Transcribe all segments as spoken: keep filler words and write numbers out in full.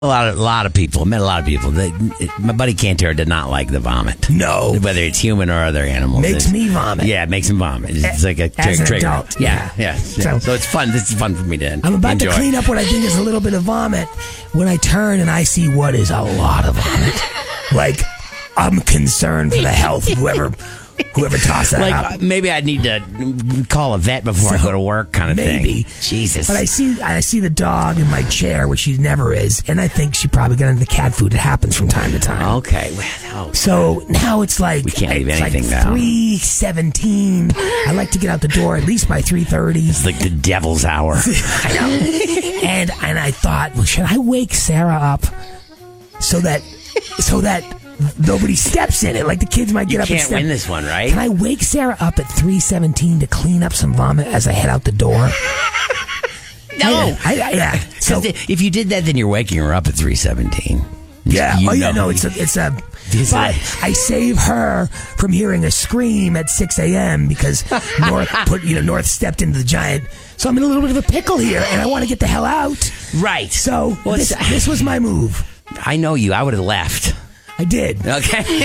A lot of a lot of people. I met a lot of people. They, it, my buddy Cantera did not like the vomit. No, whether it's human or other animals. Makes it's, me vomit. Yeah, it makes him vomit. It's, it's like a As tr- an trigger. adult, Yeah, yeah. yeah. yeah. So, so it's fun. This is fun for me to I'm about enjoy. to clean up what I think is a little bit of vomit when I turn and I see what is a lot of vomit. Like, I'm concerned for the health of whoever whoever tossed that like up. uh, maybe I need to call a vet before So, I go to work, kind of maybe. thing. Jesus. But I see I see the dog in my chair, which she never is, and I think she probably got into the cat food. It happens from time to time. Okay. Well, So now it's like We can't leave it's anything like down. three seventeen. I like to get out the door at least by three thirty. it's like the devil's hour. I know. And and I thought, well, should I wake Sarah up so that so that nobody steps in it? Like the kids might get You up and can't step. win this one, right? Can I wake Sarah up at three seventeen to clean up some vomit as I head out the door? No. I, I, yeah. So Because if you did that, then you're waking her up at three seventeen. yeah. You Oh yeah. know. No, it's a it's a. Is But it? I save her from hearing a scream at six a.m. because North put you know North stepped into the giant. So I'm in a little bit of a pickle here, and I want to get the hell out. Right. So Well, this, it's- this was my move. I know you. I would have left. I did, Okay.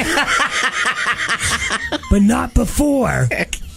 but not before.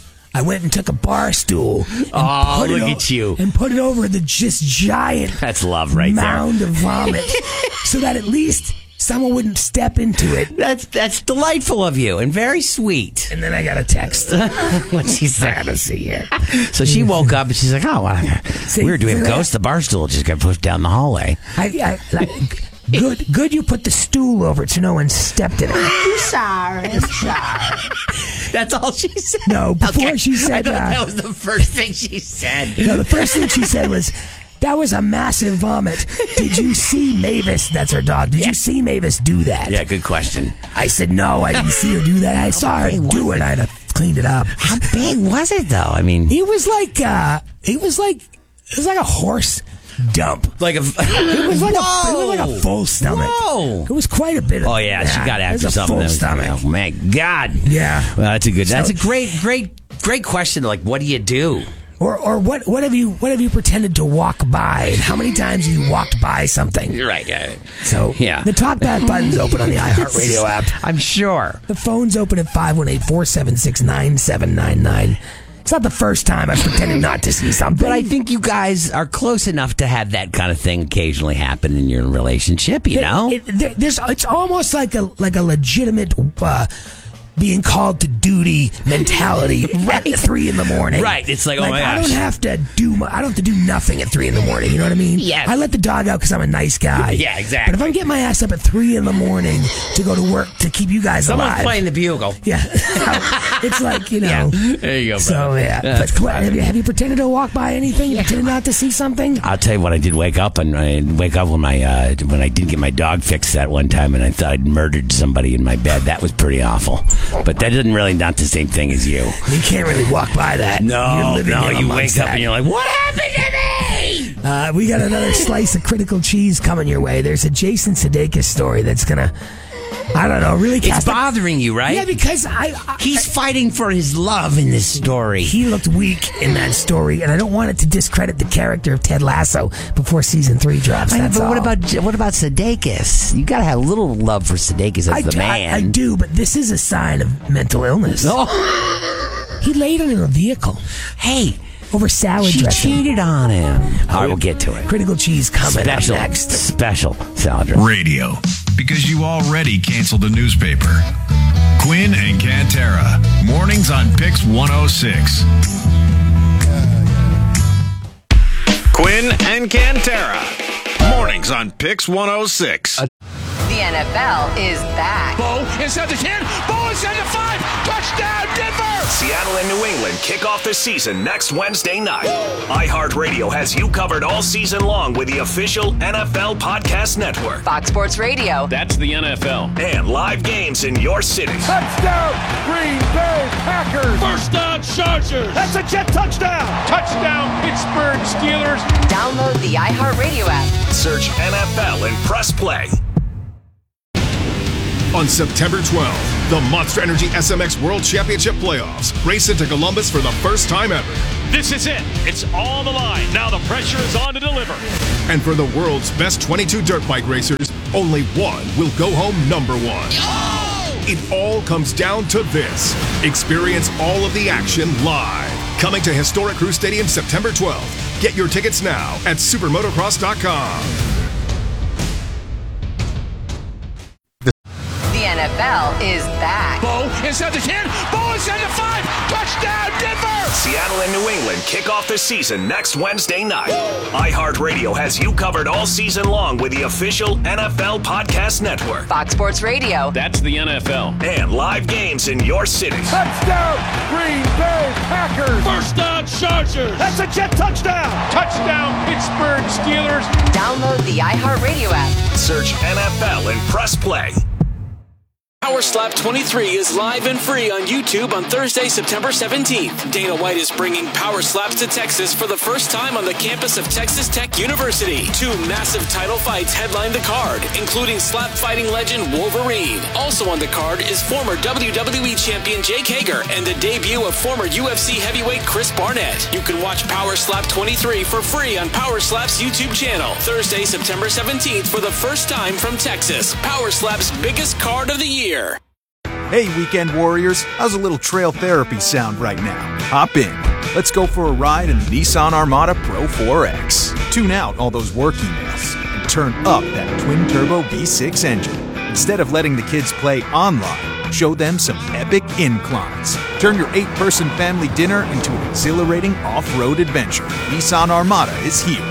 I went and took a bar stool. And Oh, put it look o- at you. And put it over the just giant That's love right mound of vomit, so that at least someone wouldn't step into it. there. That's that's delightful of you and very sweet. And then I got a text. What she I said. gotta see here. So she woke up and she's like, "Oh, wow. See, weird. Do we have see that? ghosts? The bar stool just got pushed down the hallway." I, I, like, good, good. You put the stool over it so no one stepped in it. Sorry, sorry. That's all she said. No, before Okay. she said I thought uh, that was the first thing she said. no, the first thing she said was, "That was a massive vomit. Did you see Mavis?" That's her dog. Did you see Mavis do that? Yeah, good question. I said, "No, I didn't see her do that. I saw her do it. I'd have cleaned it up." How big was it though? I mean, It was like, uh, it was like, it was like a horse dump. like a. It was like a, it was like a full stomach. Whoa. It was quite a bit of. Oh yeah, she got it after was a something. full That was- stomach. Oh my God. Yeah. Well, that's a good. That's So- a great, great, great question. Like, what do you do? Or, or what? What have you? What have you pretended to walk by? How many times have you walked by something? You're right. Yeah. So Yeah. the talk back button's open on the iHeartRadio app. I'm sure. The phone's open at five one eight, four seven six, nine seven nine nine. It's not the first time I've pretended not to see something. But I think you guys are close enough to have that kind of thing occasionally happen in your relationship. You know. It- there- there's, it's almost like a like a legitimate uh, being called to duty mentality at three in the morning. Right. It's like, oh my I gosh. don't have to do my, I don't have to do nothing at three in the morning. You know what I mean? Yes. I let the dog out because I'm a nice guy. Yeah, exactly. But if I'm getting my ass up at three in the morning to go to work to keep you guys Someone's alive, playing the bugle. yeah, it's like you know. Yeah. There you go, So brother. yeah, That's but what, have you have you pretended to walk by anything? You pretended not to see something? I'll tell you what, I did wake up and I wake up when my uh, when I didn't get my dog fixed that one time and I thought I'd murdered somebody in my bed. That was pretty awful. But that didn't really not the same thing as you. You can't really walk by that. You're No, living no, in you amongst wake up that. and you're like, what happened to me? Uh, we got another slice of critical cheese coming your way. There's a Jason Sudeikis story that's gonna, I don't know, really It's cast a- bothering you, right? Yeah, because I, I He's fighting for his love in this story. he looked weak in that story, and I don't want it to discredit the character of Ted Lasso before season three drops. I know, That's but what all. about what about Sudeikis? You gotta have a little love for Sudeikis as I, the I- man. I do, but this is a sign of mental illness. Oh, He laid her in a vehicle hey, over salad she dressing. cheated on him. All right, we'll get to it. Critical cheese coming Special, up next. special salad dressing. Radio, because you already canceled the newspaper. Quinn and Cantera, mornings on Pix one oh six. Quinn and Cantera, mornings on Pix one oh six. The N F L is back. Bo inside the ten. Bo inside the five. Touchdown, Denver! Seattle and New England kick off the season next Wednesday night. iHeartRadio has you covered all season long with the official N F L Podcast Network. Fox Sports Radio. That's the N F L. And live games in your city. Touchdown, Green Bay Packers. First down, Chargers. That's a jet touchdown. Touchdown, Pittsburgh Steelers. Download the iHeartRadio app. Search N F L and press play. On September twelfth, the Monster Energy S M X World Championship Playoffs race into Columbus for the first time ever. This is it. It's all on the line. Now the pressure is on to deliver. And for the world's best twenty-two dirt bike racers, only one will go home number one. Oh! It all comes down to this. Experience all of the action live. Coming to Historic Crew Stadium September twelfth. Get your tickets now at supermotocross dot com. The N F L is back. Bo inside the ten. Bo inside the five. Touchdown, Denver! Seattle and New England kick off the season next Wednesday night. iHeartRadio has you covered all season long with the official N F L Podcast Network. Fox Sports Radio. That's the N F L. And live games in your city. Touchdown, Green Bay Packers. First down, Chargers. That's a Jet touchdown. Touchdown, Pittsburgh Steelers. Download the iHeartRadio app. Search N F L and press play. Power Slap twenty-three is live and free on YouTube on Thursday, September seventeenth. Dana White is bringing Power Slaps to Texas for the first time on the campus of Texas Tech University. Two massive title fights headline the card, including slap fighting legend Wolverine. Also on the card is former W W E champion Jake Hager and the debut of former U F C heavyweight Chris Barnett. You can watch Power Slap twenty-three for free on Power Slap's YouTube channel. Thursday, September seventeenth for the first time from Texas. Power Slap's biggest card of the year. Hey, Weekend Warriors, how's a little trail therapy sound right now? Hop in. Let's go for a ride in the Nissan Armada Pro four X. Tune out all those work emails and turn up that twin-turbo V six engine. Instead of letting the kids play online, show them some epic inclines. Turn your eight-person family dinner into an exhilarating off-road adventure. Nissan Armada is here.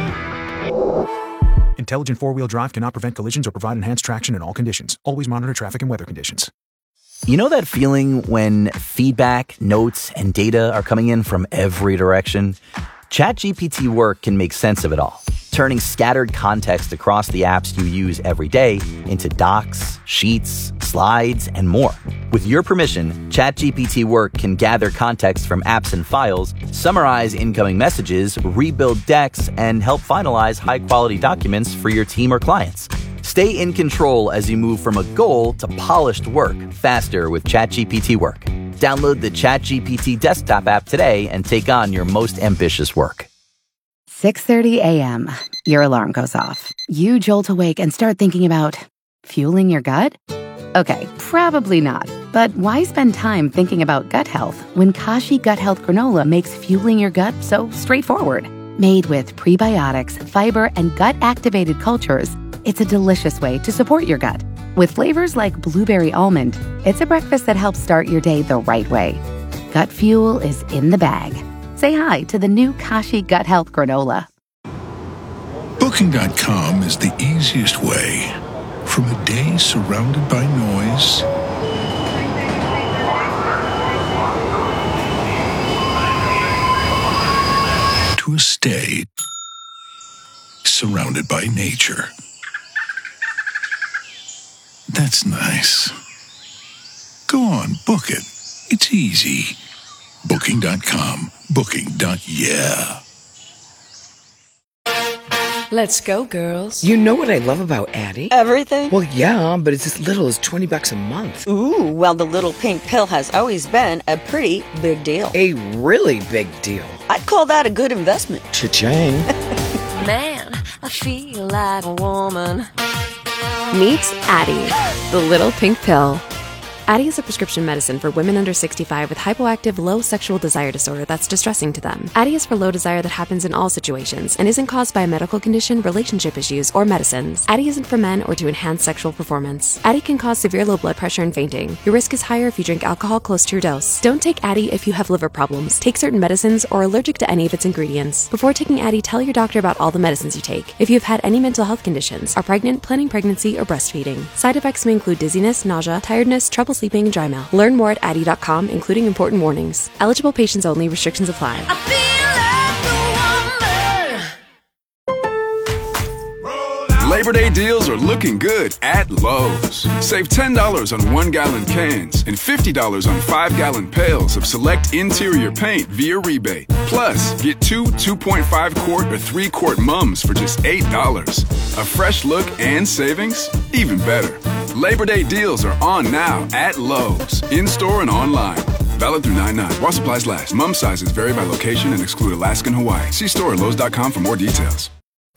Intelligent four-wheel drive cannot prevent collisions or provide enhanced traction in all conditions. Always monitor traffic and weather conditions. You know that feeling when feedback, notes, and data are coming in from every direction? ChatGPT Work can make sense of it all, turning scattered context across the apps you use every day into docs, sheets, slides, and more. With your permission, ChatGPT Work can gather context from apps and files, summarize incoming messages, rebuild decks, and help finalize high-quality documents for your team or clients. Stay in control as you move from a goal to polished work faster with ChatGPT Work. Download the ChatGPT desktop app today and take on your most ambitious work. six thirty a.m. Your alarm goes off. You jolt awake and start thinking about fueling your gut? Okay, probably not. But why spend time thinking about gut health when Kashi Gut Health Granola makes fueling your gut so straightforward? Made with prebiotics, fiber, and gut-activated cultures, it's a delicious way to support your gut. With flavors like blueberry almond, it's a breakfast that helps start your day the right way. Gut fuel is in the bag. Say hi to the new Kashi Gut Health Granola. Booking dot com is the easiest way. From a day surrounded by noise to a stay surrounded by nature. That's nice. Go on, book it. It's easy. Booking dot com. Booking. Yeah. Let's go, girls. You know what I love about Addie? Everything? Well, yeah, but it's as little as twenty bucks a month. Ooh, well, the little pink pill has always been a pretty big deal. A really big deal. I'd call that a good investment. Cha-ching. Man, I feel like a woman. Meet Addie, the little pink pill. Addie is a prescription medicine for women under sixty-five with hypoactive low sexual desire disorder that's distressing to them. Addie is for low desire that happens in all situations and isn't caused by a medical condition, relationship issues, or medicines. Addie isn't for men or to enhance sexual performance. Addie can cause severe low blood pressure and fainting. Your risk is higher if you drink alcohol close to your dose. Don't take Addie if you have liver problems, take certain medicines, or are allergic to any of its ingredients. Before taking Addie, tell your doctor about all the medicines you take. If you've had any mental health conditions, are pregnant, planning pregnancy, or breastfeeding. Side effects may include dizziness, nausea, tiredness, trouble sleeping, and dry mouth. Learn more at Addie dot com, including important warnings. Eligible patients only. Restrictions apply. Labor Day deals are looking good at Lowe's. Save ten dollars on one-gallon cans and fifty dollars on five-gallon pails of select interior paint via rebate. Plus, get two two point five quart or three quart mums for just eight dollars. A fresh look and savings? Even better. Labor Day deals are on now at Lowe's, in-store and online. Valid through nine nine. While supplies last. Mum sizes vary by location and exclude Alaska and Hawaii. See store at Lowe's dot com for more details.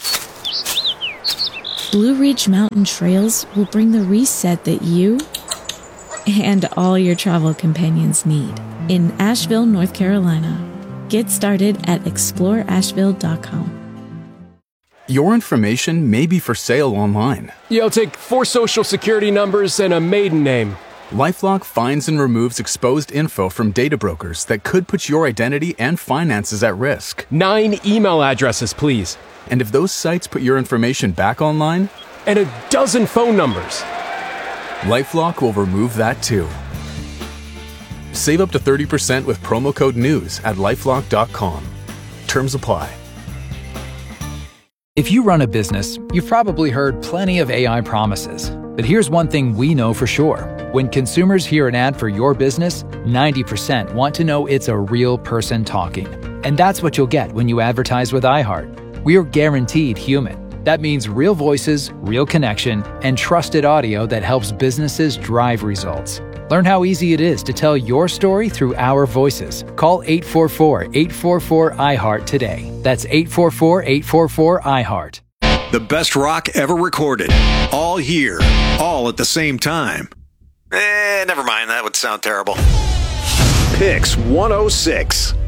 Blue Ridge Mountain Trails will bring the reset that you and all your travel companions need in Asheville, North Carolina. Get started at explore asheville dot com. Your information may be for sale online. Yeah, I'll take four social security numbers and a maiden name. LifeLock finds and removes exposed info from data brokers that could put your identity and finances at risk. Nine email addresses, please. And if those sites put your information back online? And a dozen phone numbers. LifeLock will remove that too. Save up to thirty percent with promo code NEWS at lifelock dot com. Terms apply. If you run a business, you've probably heard plenty of A I promises. But here's one thing we know for sure. When consumers hear an ad for your business, ninety percent want to know it's a real person talking. And that's what you'll get when you advertise with iHeart. We are guaranteed human. That means real voices, real connection, and trusted audio that helps businesses drive results. Learn how easy it is to tell your story through our voices. Call eight four four, eight four four, I heart today. That's eight four four, eight four four, I heart. The best rock ever recorded. All here. All at the same time. Eh, never mind. That would sound terrible. Picks one oh six.